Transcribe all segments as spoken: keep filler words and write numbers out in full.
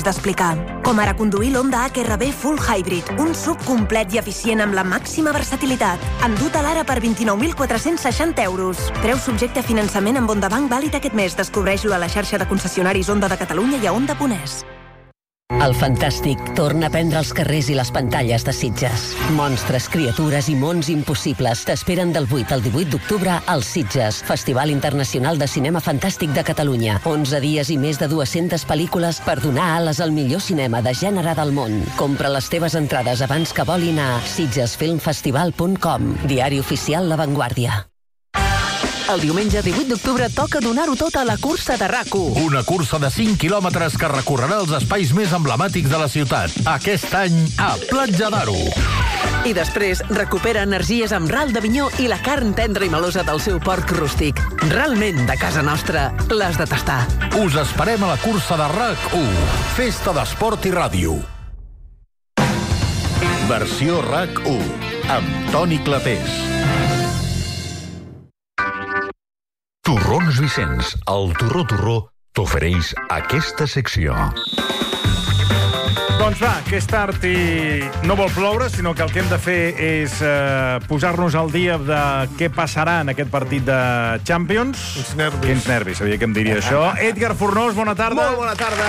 difícils d'explicar. Com ara conduir l'Honda H R V Full Hybrid, un S U V complet i eficient amb la màxima versatilitat. Endut a l'ara per vint-i-nou mil quatre-cents seixanta euros. Preu subjecte a finançament amb Honda Bank vàlid aquest mes. Descobreix-lo a la xarxa de concessionaris Honda de Catalunya i a honda punt es. El Fantàstic torna a prendre els carrers i les pantalles de Sitges. Monstres, criatures i mons impossibles t'esperen del vuit al divuit d'octubre al Sitges, Festival Internacional de Cinema Fantàstic de Catalunya. onze dies i més de dues-centes pel·lícules per donar ales al millor cinema de gènere del món. Compra les teves entrades abans que volin a sitges film festival punt com, diari oficial La Vanguardia. El diumenge divuit d'octubre toca donar-ho tot a la cursa de RAC u. Una cursa de cinc quilòmetres que recorrerà els espais més emblemàtics de la ciutat. Aquest any a Platja d'Aro. I després recupera energies amb ral d'Avinyó i la carn tendra i melosa del seu porc rústic. Realment de casa nostra l'has de tastar. Us esperem a la cursa de RAC u. Festa d'Esport i Ràdio. Versió RAC u amb Toni Clapés. Torrons Vicenç, el Torró Torró, t'ofereix aquesta secció. Doncs va, que és tard i no vol ploure, sinó que el que hem de fer és eh, posar-nos al dia de què passarà en aquest partit de Champions. Quins nervis. Quins nervis, sabia que em diria això. Edgar Fornós, bona tarda. Molt bona tarda.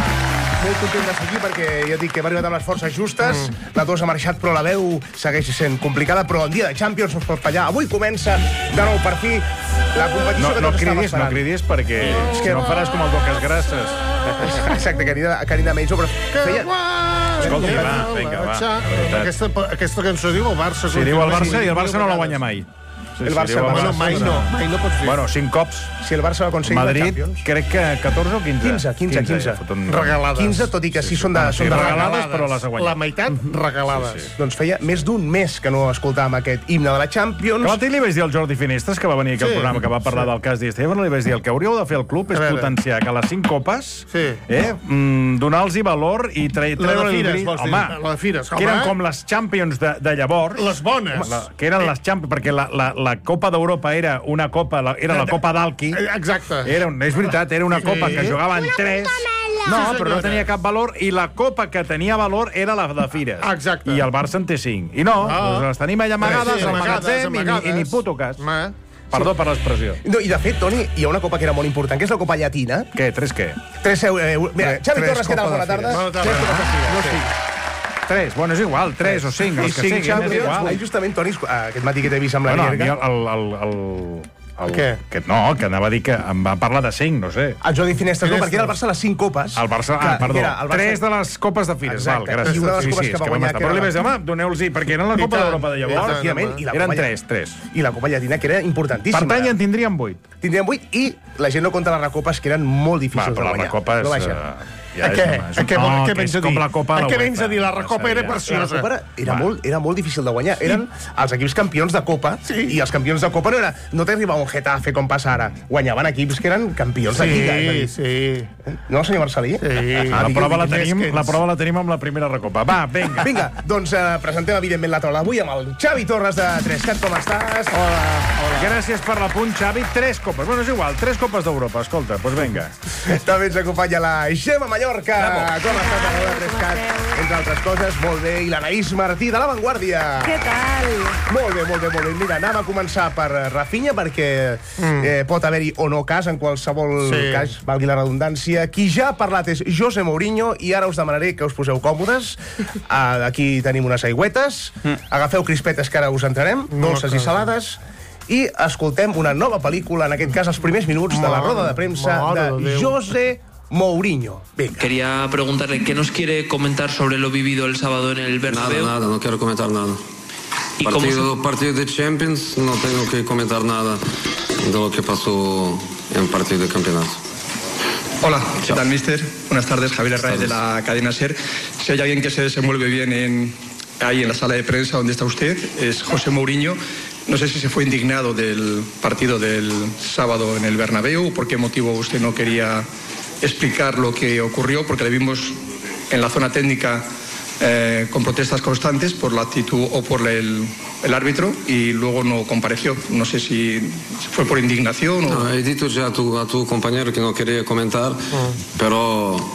Molt content de seguir perquè ja dic que hem arribat amb les forces justes. Mm. La dos ha marxat, però la veu segueix sent complicada. Però el dia de Champions no es pot fallar. Avui comença de nou per fi la competició no, que no tots estàvem cridis, esperant. No cridis perquè no, que... no faràs com el Docas Grasses. Exacte, Carina, Carina Menzo, però feia... Escolta, va, vinga, va. Aquesta, aquesta cançó diu el Barça. Sí, diu el Barça i el Barça no la guanya mai. Sí, el Barça, sí, el bueno, Barça mai no, mai no pots dir. Bueno, cinc cops. Si el Barça va aconseguir Madrid, la Champions... crec que catorze o quinze? quinze, quinze, quinze. Un... Regalades. quinze, tot i que sí, són de, sí, són de regalades, però les ha guanyat. La meitat, regalades. Sí, sí. Doncs feia més d'un mes que no escoltàvem aquest himne de la Champions. Que l'altre li vaig dir al Jordi Finestres, que va venir aquí al Sí, programa, que va parlar sí. del cas d'Esteban, li vaig dir el que hauríeu de fer al club és potenciar que les cinc copes, Sí. eh, mm, donar-los valor i tre La treure de el Fires, bri- vols dir? Home, La de Fires, que home. eren com les Champions de, de llavors. Les bones. La, que eren les Champions, perquè la, la, la Copa d'Europa era una copa, la, era la Copa d'Alqui. Exacte. Era un, és veritat, era una copa que jugaven tres... No, Sí, però no senyora. tenia cap valor, i la copa que tenia valor era la de Fires. Exacte. I el Barça en té cinc. I no, Ah. doncs les tenim allà amagades, Sí, al amagades, magatzem, i, ni, amagades. i ni puto cas. Ma. Perdó per l'expressió. No, I de fet, Toni, hi ha una copa que era molt important, que és la Copa Llatina. Què? Tres què? Tres euros. Mira, Xavi Tres Torres, què tal? Copa Bona de tarda. Fires. Bona tarda. Tres copes de Fires. No, Sí. sí. Tres, bueno, és igual, tres o cinc, I els que cinc siguin, és Champions. igual. Ahir justament, Toni, aquest matí que t'he vist amb la Bueno, a mi Nierga, el... el, el, el, el Què? Que, no, que anava a dir que em va parlar de cinc, no sé. el Jordi Finestres, no, Finestres. perquè era el Barça les cinc copes. El Barça, ah, que perdó, era el Barça- tres de les copes de Fires, val, Exacte. gràcies. I una de les Sí, copes sí, que és va vam guanyar, estar. que Però li era vaig dir, home, doneu-los, perquè eren la I Copa tant, d'Europa de i llavors. tant. Efectivament, i la Eren Copa tres, tres. I la Copa Llatina, que era importantíssima. Per tant, ja en tindríem vuit. Tindríem vuit i la gent no compta les recopes, que eren molt Va, difícils de però la guanyar. recopa és... Però vaja. eh, Ja A què? és, A què, no, què que vens és a dir? com la Copa A de què la vens a dir? La UEFA. recopa era Ja. La preciosa. Copa era, era, Va. molt, era molt difícil de guanyar. Eren els equips campions de Copa, Sí. i els campions de Copa no era... No t'arribava un Getafe com passa ara. Guanyaven equips que eren campions de Lliga. és Sí, a dir. sí. No, senyor Marcelí? Sí. La digui'm, prova la digui'm. tenim, més que la ens- prova la tenim amb la primera recopa. Va, vinga. Vinga, doncs eh, presentem evidentment la taula d'avui amb el Xavi Torres de Trescat. Com estàs? Hola, hola. Gràcies per l'apunt, Xavi. Tres copes. Bueno, és igual, tres copes d'Europa. Escolta, doncs vinga. També ens acompanya la Gemma Mallorca. Com estàs, taula de Trescat? Entre altres coses, molt bé. I l'Anaïs Martí, de La Vanguardia. Què tal? Molt bé, molt bé, molt bé. Mira, anem a començar per eh, Rafinha, perquè eh, pot haver-hi o no cas, en qualsevol Sí. cas, valgui la redundància. Qui ja ha parlat és José Mourinho, i ara us demanaré que us poseu còmodes. Ah, aquí tenim unes aigüetes. Agafeu crispetes, que ara us entrarem, dolces i salades. I escoltem una nova pel·lícula, en aquest cas els primers minuts de la roda de premsa Mare de de Déu. José Mourinho. Vinga. Quería preguntarle qué nos quiere comentar sobre lo vivido el sábado en el Nada, Bernabéu. nada, no quiero comentar nada. ¿Y cómo Partido, se- partido de Champions, no tengo que comentar nada de lo que pasó en el partido de campeonato. Hola, ¿qué tal, mister? Buenas tardes, Javier Hernández de la cadena SER. Si hay alguien que se desenvuelve bien en, ahí en la sala de prensa donde está usted, es José Mourinho. No sé si se fue indignado del partido del sábado en el Bernabéu, o por qué motivo usted no quería explicar lo que ocurrió, porque le vimos en la zona técnica eh, con protestas constantes por la actitud o por el, el árbitro, y luego no compareció. No sé si fue por indignación o... No, he dicho ya a tu, a tu compañero que no quería comentar, pero